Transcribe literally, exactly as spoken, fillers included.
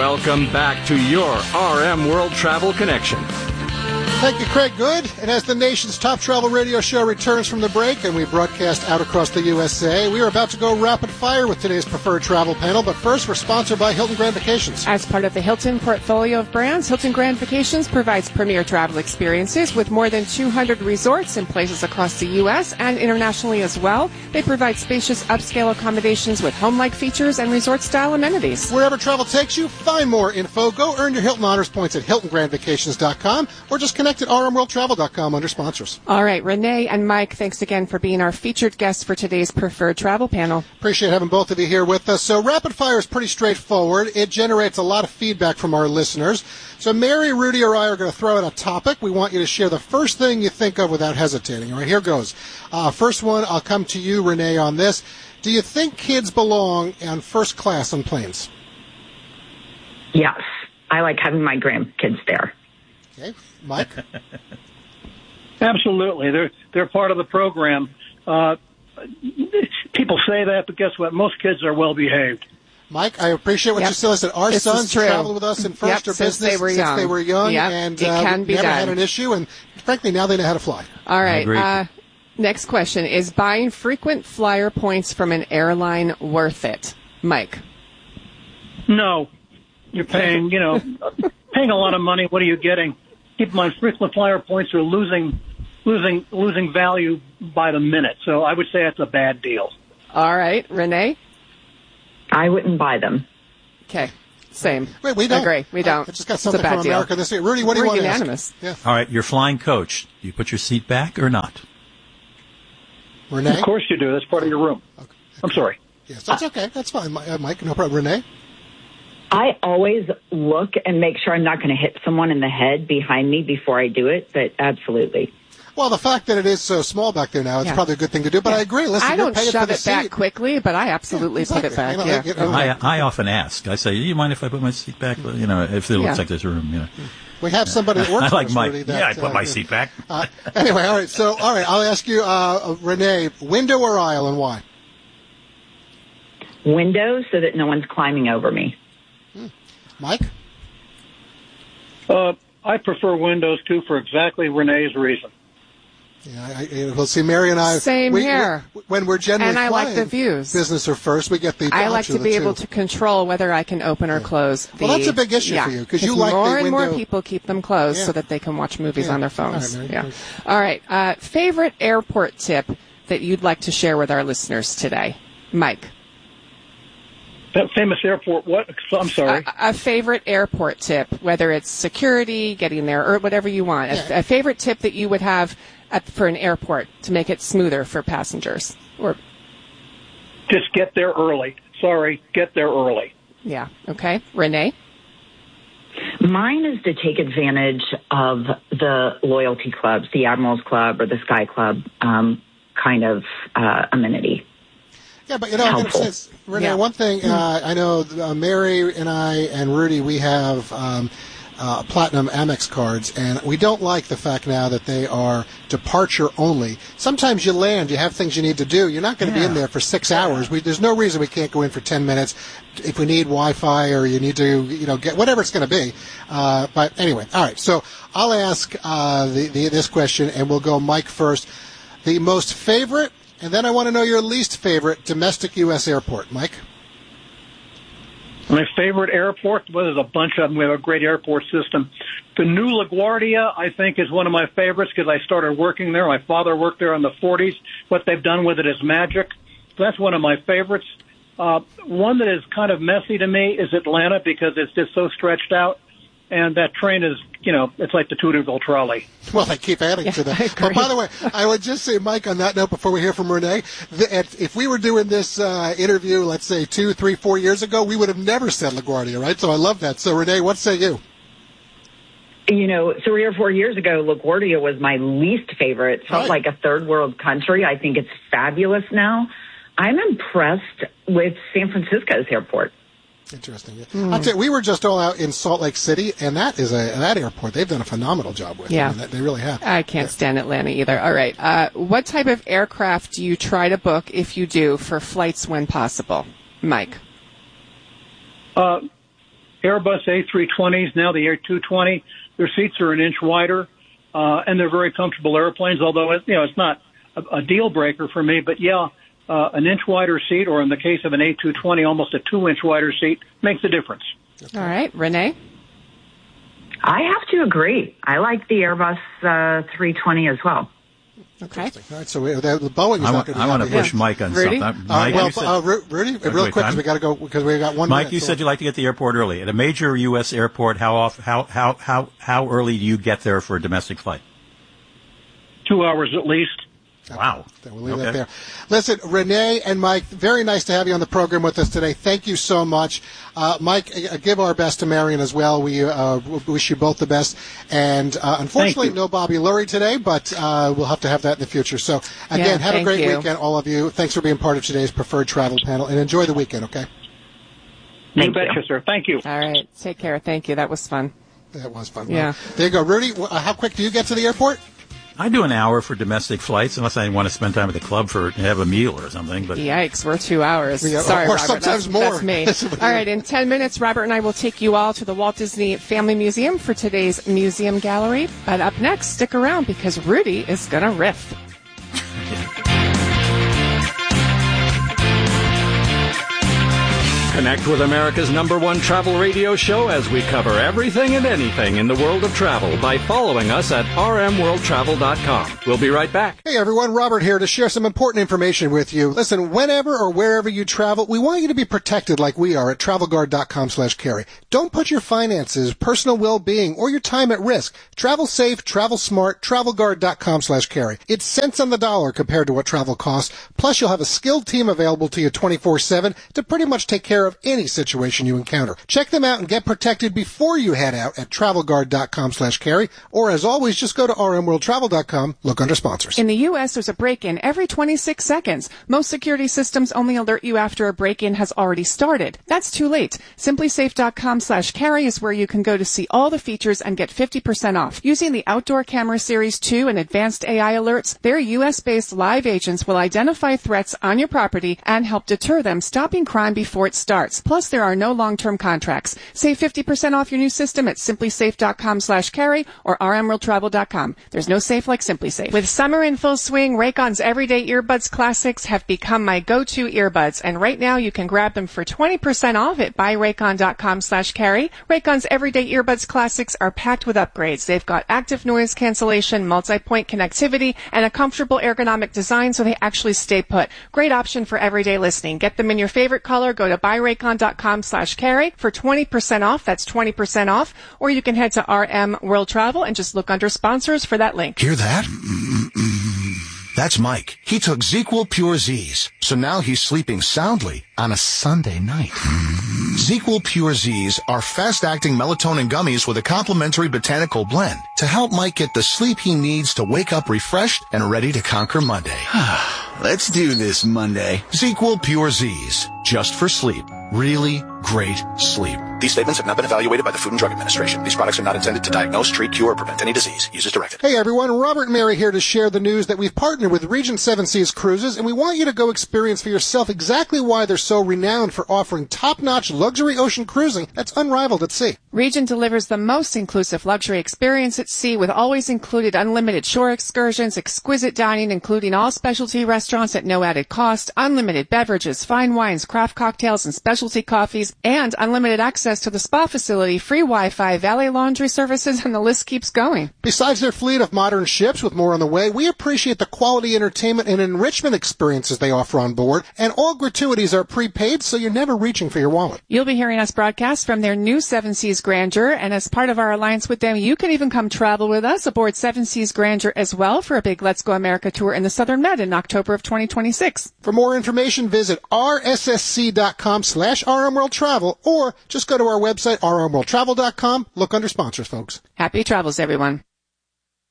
Welcome back to your R M World Travel Connection. Thank you, Craig Good. And as the nation's top travel radio show returns from the break and we broadcast out across the U S A, we are about to go rapid fire with today's preferred travel panel. But first, we're sponsored by Hilton Grand Vacations. As part of the Hilton portfolio of brands, Hilton Grand Vacations provides premier travel experiences with more than two hundred resorts in places across the U S and internationally as well. They provide spacious upscale accommodations with home-like features and resort-style amenities. Wherever travel takes you, find more info. Go earn your Hilton Honors points at hilton grand vacations dot com or just connect at r m world travel dot com under sponsors. All right, Renee and Mike, thanks again for being our featured guests for today's preferred travel panel. Appreciate having both of you here with us. So rapid fire is pretty straightforward. It generates a lot of feedback from our listeners. So Mary, Rudy, or I are going to throw out a topic. We want you to share the first thing you think of without hesitating. All right, here goes. Uh, first one, I'll come to you, Renee, on this. Do you think kids belong on first class on planes? Yes. I like having my grandkids there. Okay. Mike? Absolutely. They're they're part of the program. Uh, people say that, but guess what? Most kids are well behaved. Mike, I appreciate what yep. you said. Listen, our this sons traveled with us in first yep, or since business they were since young. they were young, yep. and it uh, can be never done. had an issue. And frankly, now they know how to fly. All right. Uh, next question: is buying frequent flyer points from an airline worth it? Mike? No, you're paying. You know, paying a lot of money. What are you getting? Keep in mind, frequent flyer points are losing, losing, losing value by the minute. So I would say that's a bad deal. All right, Renee. I wouldn't buy them. Okay, same. Wait, we don't agree. We don't. I just got something from deal. America this week. Rudy, what We're do you want unanimous. to ask? Yeah. All right, you're flying coach. Do you put your seat back or not? Renee? Of course you do. That's part of your room. Okay. I'm sorry. Yes, that's okay. That's fine, Mike. No problem. Renee? I always look and make sure I'm not going to hit someone in the head behind me before I do it, but absolutely. Well, the fact that it is so small back there now, it's yeah. probably a good thing to do. But yeah. I agree. Listen, I don't you're shove for the it seat. back quickly, but I absolutely yeah, exactly. put it back. You know, yeah. you know, I, I often ask. I say, "Do you mind if I put my seat back?" You know, if it looks yeah. like there's room. You know. We have somebody that works I like for us, my, Rudy, that, yeah, I put uh, my seat back. Uh, anyway, all right. So, all right, I'll ask you, uh, Renee, window or aisle, and why? Window, so that no one's climbing over me. Hmm. Mike? Uh, I prefer windows, too, for exactly Renee's reason. Yeah, I, I, we'll see. Mary and I. Same we, here. We, when we're generally and I flying, like the views. Business or first, we get the. I like to the be two. able to control whether I can open or yeah. close. The, well, that's a big issue yeah, for you because you like more the and window. more people keep them closed yeah. so that they can watch movies yeah. on their phones. All right, yeah. All right. Uh, favorite airport tip that you'd like to share with our listeners today, Mike? That famous airport, what? I'm sorry. A, a favorite airport tip, whether it's security, getting there, or whatever you want. Yeah. A, a favorite tip that you would have at, for an airport to make it smoother for passengers. Or just get there early. Sorry, get there early. Yeah. Okay. Renee? Mine is to take advantage of the loyalty clubs, the Admirals Club or the Sky Club um, kind of uh, amenity. Yeah, but you know, I'm gonna say, Renee, yeah. one thing uh, I know, uh, Mary and I and Rudy, we have um, uh, platinum Amex cards, and we don't like the fact now that they are departure only. Sometimes you land, you have things you need to do. You're not going to yeah. be in there for six hours. We, there's no reason we can't go in for ten minutes if we need Wi-Fi or you need to, you know, get whatever it's going to be. Uh, but anyway, all right. So I'll ask uh, the, the, this question, and we'll go Mike first. The most favorite. And then I want to know your least favorite domestic U S airport, Mike. My favorite airport? Well, there's a bunch of them. We have a great airport system. The new LaGuardia, I think, is one of my favorites because I started working there. My father worked there in the forties. What they've done with it is magic. So that's one of my favorites. Uh, one that is kind of messy to me is Atlanta because it's just so stretched out. And that train is, you know, it's like the Tooterville trolley. Well, they keep adding yeah, to that. But by the way, I would just say, Mike, on that note, before we hear from Renee, that if we were doing this uh, interview, let's say two, three, four years ago, we would have never said LaGuardia, right? So I love that. So, Renee, what say you? You know, three or four years ago, LaGuardia was my least favorite. It felt right. like a third world country. I think it's fabulous now. I'm impressed with San Francisco's airport. Interesting. Mm. I'll tell you, we were just all out in Salt Lake City, and that is a that airport. They've done a phenomenal job with. Yeah, I mean, they really have. I can't yeah. stand Atlanta either. All right, uh, what type of aircraft do you try to book if you do for flights when possible, Mike? Uh, Airbus A three twenties, now the A two twenty. Their seats are an inch wider, uh, and they're very comfortable airplanes, although, it, you know, it's not a, a deal breaker for me. But, yeah, uh, an inch wider seat, or in the case of an A two twenty, almost a two-inch wider seat, makes a difference. All right. Renee? I have to agree. I like the Airbus uh, three twenty as well. Okay. All right, so we, the, the Boeing is I not want, going to I be want to happy push here. Mike on Rudy? something. Uh, Mike, well, you said, uh, Ru- Rudy, wait, real wait, quick, time? because we got to go, because we got one Mike, minute. you so- said you like to get to the airport early. At a major U S airport, how off, how, how, how, how early do you get there for a domestic flight? Two hours at least. Wow. Then we'll leave Okay. that there. Listen, Renee and Mike, very nice to have you on the program with us today. Thank you so much. Uh, Mike, uh, give our best to Marion as well. We uh, wish you both the best. And uh, unfortunately, no Bobby Lurie today, but uh, we'll have to have that in the future. So, again, Yeah, have a thank great you. weekend, all of you. Thanks for being part of today's Preferred Travel Panel, and enjoy the weekend, okay? You Thank betcha, you. sir. Thank you. All right. Take care. Thank you. That was fun. That was fun. Yeah. Well, there you go. Rudy, wh- uh, how quick do you get to the airport? I do an hour for domestic flights, unless I want to spend time at the club for have a meal or something. But Yikes, we're two hours. Yeah, Sorry, or Robert. sometimes that's, more. That's me. That's what All you- right, in ten minutes, Robert and I will take you all to the Walt Disney Family Museum for today's museum gallery. But up next, stick around because Rudy is going to riff. Connect with America's number one travel radio show as we cover everything and anything in the world of travel by following us at r m world travel dot com. We'll be right back. Hey everyone, Robert here to share some important information with you. Listen, whenever or wherever you travel, we want you to be protected like we are at travel guard dot com slash carry. Don't put your finances, personal well-being, or your time at risk. Travel safe, travel smart, travel guard dot com slash carry. It's cents on the dollar compared to what travel costs. Plus, you'll have a skilled team available to you twenty-four seven to pretty much take care of any situation you encounter. Check them out and get protected before you head out at travel guard dot com slash carry. Or as always, just go to r m world travel dot com, look under sponsors. In the U S, there's a break-in every twenty-six seconds. Most security systems only alert you after a break-in has already started. That's too late. simply safe dot com slash carry is where you can go to see all the features and get fifty percent off. Using the Outdoor Camera Series two and advanced A I alerts, their U S-based live agents will identify threats on your property and help deter them, stopping crime before it starts. Plus, there are no long-term contracts. Save fifty percent off your new system at simply safe dot com slash carry or r m world travel dot com. There's no safe like SimpliSafe. With summer in full swing, Raycon's Everyday Earbuds Classics have become my go-to earbuds, and right now you can grab them for twenty percent off at buy raycon dot com slash carry. Raycon's Everyday Earbuds Classics are packed with upgrades. They've got active noise cancellation, multi-point connectivity, and a comfortable ergonomic design so they actually stay put. Great option for everyday listening. Get them in your favorite color. Go to buy raycon dot com slash carry for twenty percent off. That's twenty percent off. Or you can head to R M World Travel and just look under sponsors for that link. Hear that? That's Mike. He took ZzzQuil Pure Z's, so now he's sleeping soundly on a Sunday night. ZzzQuil Pure Z's are fast-acting melatonin gummies with a complementary botanical blend to help Mike get the sleep he needs to wake up refreshed and ready to conquer Monday. Let's do this Monday. ZzzQuil Pure Z's, just for sleep. Really great sleep. These statements have not been evaluated by the Food and Drug Administration. These products are not intended to diagnose, treat, cure, or prevent any disease. Use as directed. Hey everyone, Robert and Mary here to share the news that we've partnered with Regent Seven Seas Cruises, and we want you to go experience for yourself exactly why they're so renowned for offering top-notch luxury ocean cruising that's unrivaled at sea. Regent delivers the most inclusive luxury experience at sea with always included unlimited shore excursions, exquisite dining including all specialty restaurants at no added cost, unlimited beverages, fine wines, craft cocktails, and specialty coffees, and unlimited access to the spa facility, free Wi-Fi, valet laundry services, and the list keeps going. Besides their fleet of modern ships with more on the way, we appreciate the quality entertainment and enrichment experiences they offer on board, and all gratuities are prepaid, so you're never reaching for your wallet. You'll be hearing us broadcast from their new Seven Seas Grandeur, and as part of our alliance with them, you can even come travel with us aboard Seven Seas Grandeur as well for a big Let's Go America tour in the Southern Med in October of twenty twenty-six. For more information, visit r s s c dot com slash r m world travel, or just go to our website, r m world travel dot com. Look under sponsors, folks. Happy travels, everyone.